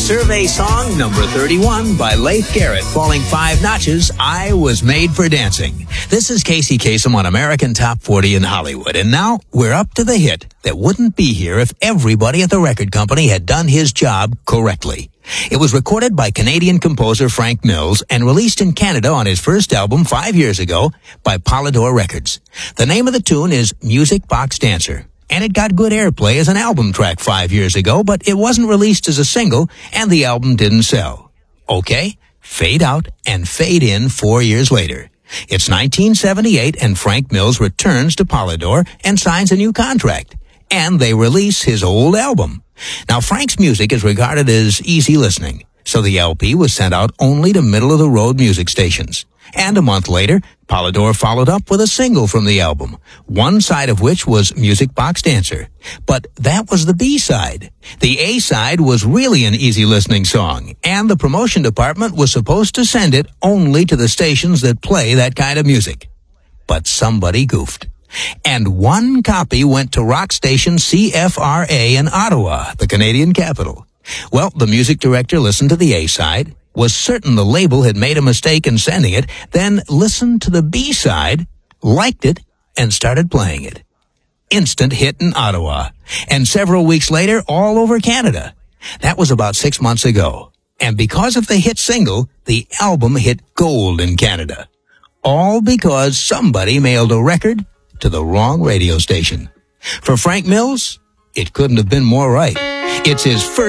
Survey song number 31 by Leif Garrett, falling 5 notches, I Was Made for Dancing. This is Casey Kasem on American Top 40 in Hollywood, and now we're up to the hit that wouldn't be here if everybody at the record company had done his job correctly. It was recorded by Canadian composer Frank Mills and released in Canada on his first album 5 years ago by Polydor Records. The name of the tune is Music Box Dancer, and it got good airplay as an album track 5 years ago, but it wasn't released as a single, and the album didn't sell. Okay, fade out and fade in 4 years later. It's 1978, and Frank Mills returns to Polydor and signs a new contract, and they release his old album. Now, Frank's music is regarded as easy listening, so the LP was sent out only to middle-of-the-road music stations. And a month later, Polydor followed up with a single from the album, one side of which was Music Box Dancer. But that was the B-side. The A-side was really an easy listening song, and the promotion department was supposed to send it only to the stations that play that kind of music. But somebody goofed. And one copy went to rock station CFRA in Ottawa, the Canadian capital. Well, the music director listened to the A-side, was certain the label had made a mistake in sending it, then listened to the B-side, liked it, and started playing it. Instant hit in Ottawa, and several weeks later, all over Canada. That was about 6 months ago. And because of the hit single, the album hit gold in Canada. All because somebody mailed a record to the wrong radio station. For Frank Mills, it couldn't have been more right. It's his first